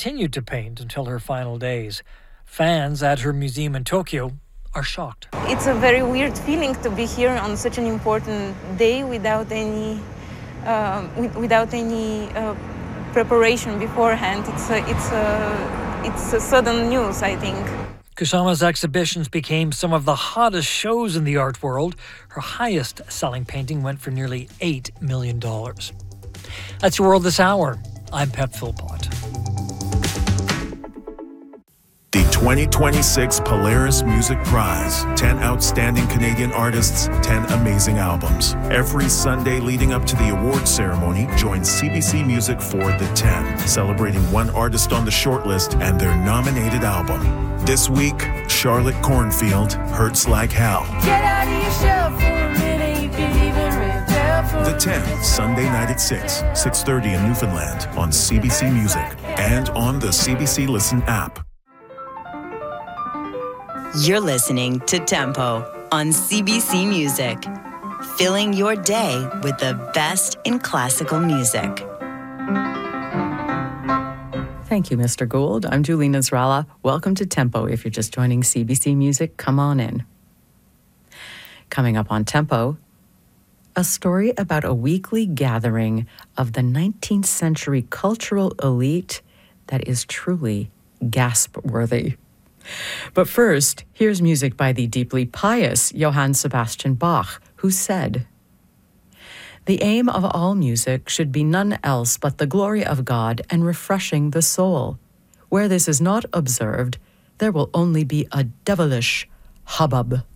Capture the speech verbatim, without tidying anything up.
continued to paint until her final days. Fans at her museum in Tokyo are shocked. It's a very weird feeling to be here on such an important day without any uh, without any uh, preparation beforehand. It's a, it's a, it's a sudden news, I think. Kusama's exhibitions became some of the hottest shows in the art world. Her highest selling painting went for nearly eight million dollars. That's your world this hour. I'm Pep Philpott. The twenty twenty-six Polaris Music Prize. ten outstanding Canadian artists, ten amazing albums. Every Sunday leading up to the awards ceremony, join C B C Music for the ten, celebrating one artist on the shortlist and their nominated album. This week, Charlotte Cornfield, Hurts Like Hell. Get out of your shell for a minute, you can even rebel for The ten, Sunday night at six, six thirty in Newfoundland on C B C Music and on the C B C Listen app. You're listening to Tempo on C B C Music, filling your day with the best in classical music. Thank you, Mister Gould. I'm Julie Nasrallah. Welcome to Tempo. If you're just joining C B C Music, come on in. Coming up on Tempo, a story about a weekly gathering of the nineteenth century cultural elite that is truly gasp-worthy. But first, here's music by the deeply pious Johann Sebastian Bach, who said, "The aim of all music should be none else but the glory of God and refreshing the soul. Where this is not observed, there will only be a devilish hubbub."